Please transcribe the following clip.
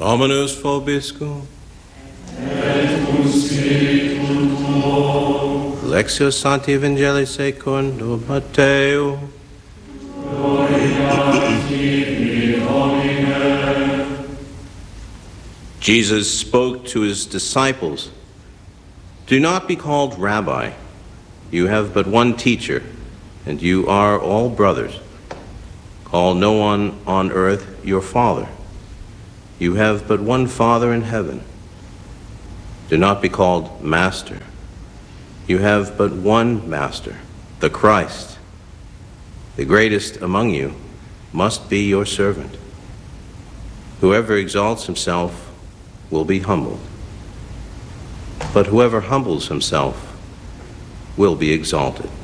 Dominus vobiscum. Et cum spiritu tuo. Lectio Sancti Evangelii secundo Matteo. Gloria tibi, Domine. Jesus spoke to his disciples, "Do not be called Rabbi. You have but one teacher, and you are all brothers. Call no one on earth your father. You have but one Father in heaven. Do not be called Master. You have but one Master, the Christ. The greatest among you must be your servant. Whoever exalts himself will be humbled, but whoever humbles himself will be exalted."